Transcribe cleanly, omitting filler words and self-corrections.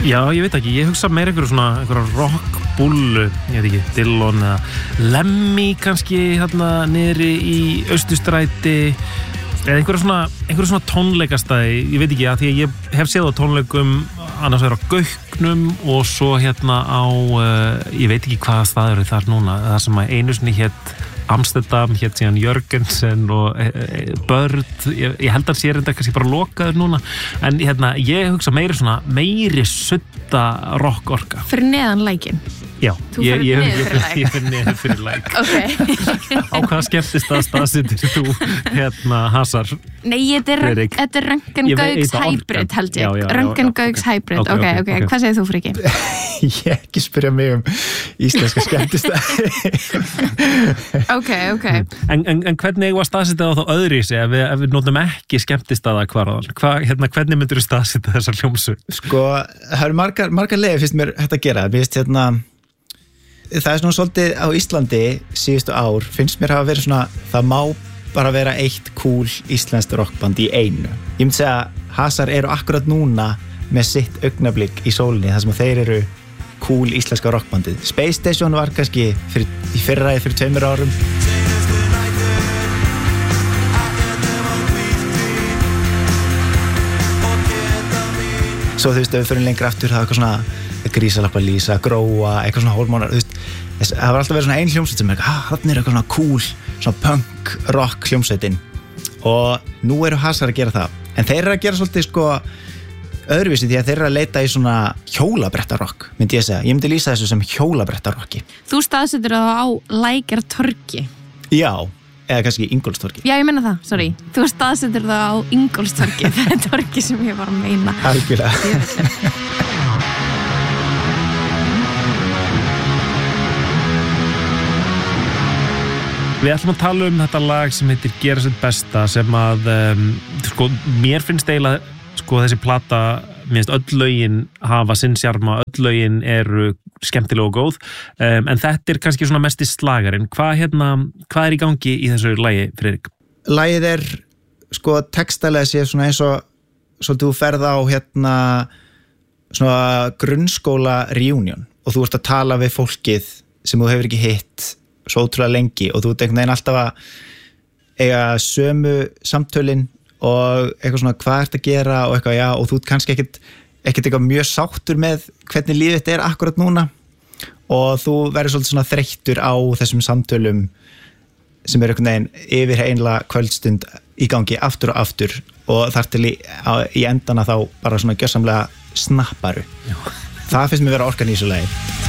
Já, ég veit ekki, ég hugsa meira einhverja rockbúllu, ég veit ekki, Dillon eða Lemmy kannski hérna niðri í Austurstræti eða einhverja svona tónleikastæði, ég veit ekki að því að ég hef séð á tónleikum annars vegar á Gauknum og svo hérna á, ég veit ekki hvaða staður er þar núna, það sem að einu sinni hét Amsterdam, hétt síðan Jörgensen og Börd, ég held að sér þetta kannski bara lokaður núna, en hérna, ég hugsa meiri sudda rockorka. Fyrir neðan lækinn? Já, ég fyrir neður fyrir læk. Ok. Á hvaða skemmtist að staðsettir þú hérna Hasar? Nei, þetta er Röntgen Gauks Hybrid held ég. Röntgen Gauks Hybrid, ok. Hvað segir þú, Friki? Ég ekki spyrja mig íslenska skemmtistæði. Ok. En hvernig eigum að staðsetja á þá öðru í sig ef við notum ekki skemmtistaða hvarðan? Hvernig myndir þú staðsetja þessar hljómsu? Sko, það eru margar leiðir finnst mér þetta að gera. Mér finnst hérna, það er svona svolítið á Íslandi síðustu ár, finnst mér hafa verið svona, það má bara vera eitt cool íslenskt rockband í einu. Ég myndi segja að Hasar eru akkurat núna með sitt augnablik í sólinni, þar sem þeir eru cool íslenska rockbandið. Space Station var kannski í fyrra eða fyrir 2 árum. Svo þú veist, ef við fyrir lengra aftur, það var eitthvað svona Grísalappa Lísa, Gróa, eitthvað svona Hólmánar, þú veist, það var alltaf verið svona ein hljómsveit sem þarna er eitthvað svona cool, svona punk rock hljómsveitin og nú eru Hasar að gera það, en þeir eru að gera svolítið sko öðruvísi því að þeir eru að leita í svona hjólabrettarokk, myndi ég segja. Ég myndi lýsa þessu sem hjólabrettarokki. Þú staðsetur það á Lækjartorgi. Já, eða kannski Ingólfstorgi. Já, ég meina það, sorry. Þú staðsetur það á Ingólfstorgi, það er torgi sem ég var að meina. Algjörlega. Við ætlum að tala um þetta lag sem heitir Gera sitt besta sem að, sko, mér finnst eiginlega sko þessi plata, mér finnst öll lögin hafa sinn sjarma, öll lögin eru skemmtilega og góð, en þetta er kannski svona mest í slagarinn. Hvað er í gangi í þessu lagi, Friðrik? Lagið er, sko, textalega séð svona eins og svolítið þú ferð á svona grunnskóla reunion og þú ert að tala við fólkið sem þú hefur ekki hitt svo ótrúlega lengi og þú ert einhvern veginn alltaf að eiga sömu samtölin og eitthvað svona hvað ert að gera og eitthvað já og þú ert kannski ekkert eitthvað mjög sáttur með hvernig lífið þetta er akkurat núna og þú verður svolítið svona þreyttur á þessum samtölum sem eru einhvern veginn yfir einlega kvöldstund í gangi aftur og aftur og þar til í endana þá bara svona gjörsamlega snapparu. Já. Það finnst mér vera orkan í þessu lagi.